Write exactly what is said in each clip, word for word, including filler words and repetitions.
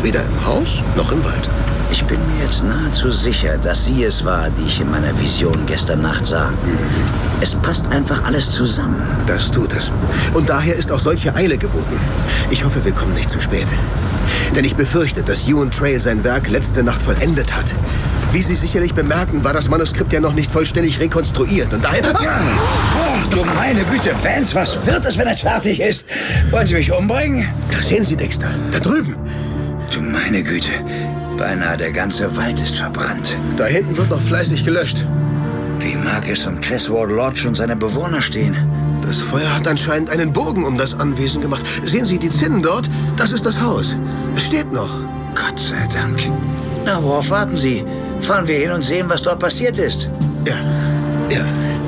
weder im Haus noch im Wald. Ich bin mir jetzt nahezu sicher, dass sie es war, die ich in meiner Vision gestern Nacht sah. Mhm. Es passt einfach alles zusammen. Das tut es. Und daher ist auch solche Eile geboten. Ich hoffe, wir kommen nicht zu spät. Denn ich befürchte, dass Ewan Trail sein Werk letzte Nacht vollendet hat. Wie Sie sicherlich bemerken, war das Manuskript ja noch nicht vollständig rekonstruiert. Und daher... Ja. Oh, du meine Güte, Vance, was wird es, wenn es fertig ist? Wollen Sie mich umbringen? Ja, sehen Sie, Dexter, da drüben. Du meine Güte, beinahe der ganze Wald ist verbrannt. Da hinten wird noch fleißig gelöscht. Wie mag es um Chesswood Lodge und seine Bewohner stehen? Das Feuer hat anscheinend einen Bogen um das Anwesen gemacht. Sehen Sie die Zinnen dort? Das ist das Haus. Es steht noch. Gott sei Dank. Na, worauf warten Sie? Fahren wir hin und sehen, was dort passiert ist. Ja, ja.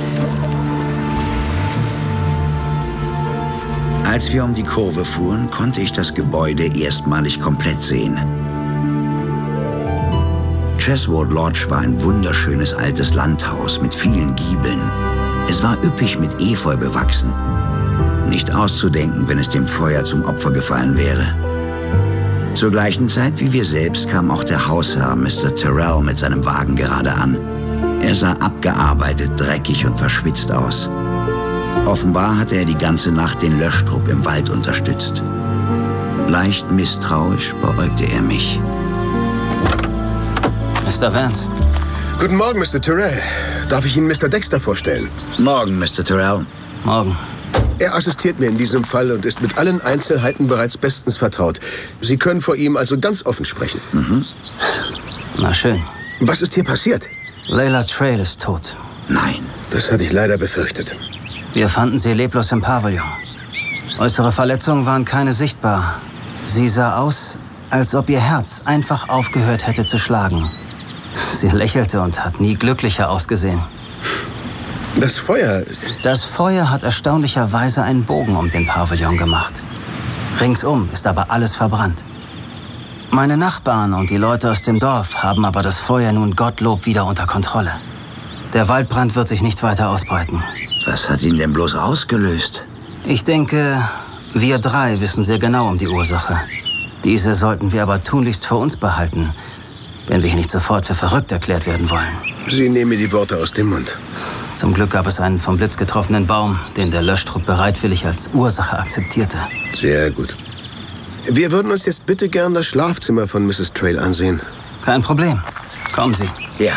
Als wir um die Kurve fuhren, konnte ich das Gebäude erstmalig komplett sehen. Chesswood Lodge war ein wunderschönes altes Landhaus mit vielen Giebeln. Es war üppig mit Efeu bewachsen. Nicht auszudenken, wenn es dem Feuer zum Opfer gefallen wäre. Zur gleichen Zeit wie wir selbst kam auch der Hausherr, Mister Tyrrell, mit seinem Wagen gerade an. Er sah abgearbeitet, dreckig und verschwitzt aus. Offenbar hatte er die ganze Nacht den Löschtrupp im Wald unterstützt. Leicht misstrauisch beäugte er mich. Mister Vance. Guten Morgen, Mister Tyrrell. Darf ich Ihnen Mister Dexter vorstellen? Morgen, Mister Tyrrell. Morgen. Er assistiert mir in diesem Fall und ist mit allen Einzelheiten bereits bestens vertraut. Sie können vor ihm also ganz offen sprechen. Mhm. Na schön. Was ist hier passiert? Layla Trail ist tot. Nein. Das hatte ich leider befürchtet. Wir fanden sie leblos im Pavillon. Äußere Verletzungen waren keine sichtbar. Sie sah aus, als ob ihr Herz einfach aufgehört hätte zu schlagen. Sie lächelte und hat nie glücklicher ausgesehen. Das Feuer... Das Feuer hat erstaunlicherweise einen Bogen um den Pavillon gemacht. Ringsum ist aber alles verbrannt. Meine Nachbarn und die Leute aus dem Dorf haben aber das Feuer nun Gottlob wieder unter Kontrolle. Der Waldbrand wird sich nicht weiter ausbreiten. Was hat ihn denn bloß ausgelöst? Ich denke, wir drei wissen sehr genau um die Ursache. Diese sollten wir aber tunlichst für uns behalten, wenn wir hier nicht sofort für verrückt erklärt werden wollen. Sie nehmen mir die Worte aus dem Mund. Zum Glück gab es einen vom Blitz getroffenen Baum, den der Löschtrupp bereitwillig als Ursache akzeptierte. Sehr gut. Wir würden uns jetzt bitte gern das Schlafzimmer von Misses Trail ansehen. Kein Problem. Kommen Sie. Ja.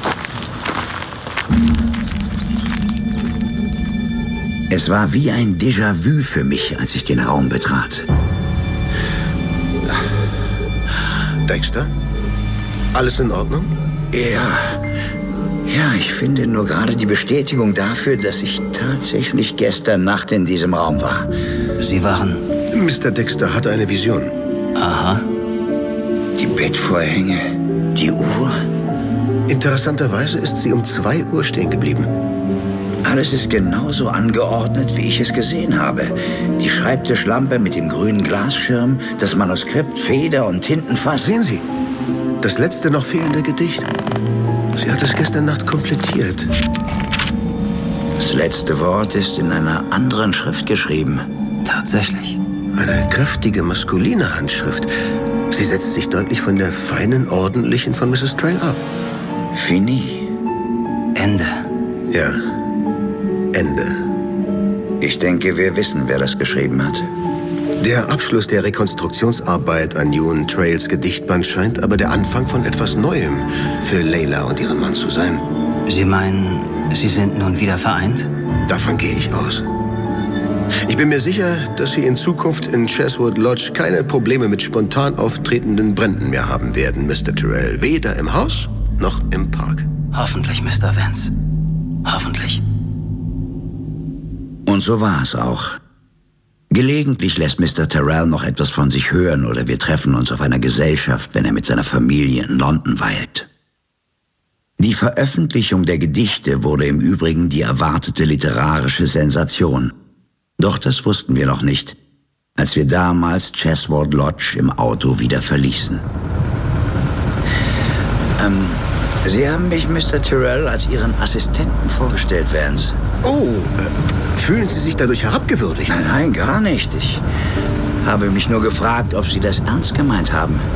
Es war wie ein Déjà-vu für mich, als ich den Raum betrat. Dexter? Alles in Ordnung? Ja. Ja, ich finde nur gerade die Bestätigung dafür, dass ich tatsächlich gestern Nacht in diesem Raum war. Sie waren... Mister Dexter hatte eine Vision. Aha. Die Bettvorhänge, die Uhr. Interessanterweise ist sie um zwei Uhr stehen geblieben. Alles ist genauso angeordnet, wie ich es gesehen habe. Die Schreibtischlampe mit dem grünen Glasschirm, das Manuskript, Feder und Tintenfass. Sehen Sie, das letzte noch fehlende Gedicht. Sie hat es gestern Nacht komplettiert. Das letzte Wort ist in einer anderen Schrift geschrieben. Tatsächlich. Eine kräftige, maskuline Handschrift. Sie setzt sich deutlich von der feinen, ordentlichen von Misses Trail ab. Fini. Ende. Ja, Ende. Ich denke, wir wissen, wer das geschrieben hat. Der Abschluss der Rekonstruktionsarbeit an Ewan Trails Gedichtband scheint aber der Anfang von etwas Neuem für Layla und ihren Mann zu sein. Sie meinen, Sie sind nun wieder vereint? Davon gehe ich aus. Ich bin mir sicher, dass Sie in Zukunft in Chesswood Lodge keine Probleme mit spontan auftretenden Bränden mehr haben werden, Mister Tyrrell. Weder im Haus noch im Park. Hoffentlich, Mister Vance. Hoffentlich. Und so war es auch. Gelegentlich lässt Mister Tyrrell noch etwas von sich hören oder wir treffen uns auf einer Gesellschaft, wenn er mit seiner Familie in London weilt. Die Veröffentlichung der Gedichte wurde im Übrigen die erwartete literarische Sensation. Doch das wussten wir noch nicht, als wir damals Chesswood Lodge im Auto wieder verließen. Ähm, Sie haben mich, Mister Tyrrell, als Ihren Assistenten vorgestellt, Vance. Oh, äh, fühlen Sie sich dadurch herabgewürdigt? Nein, nein, gar nicht. Ich habe mich nur gefragt, ob Sie das ernst gemeint haben.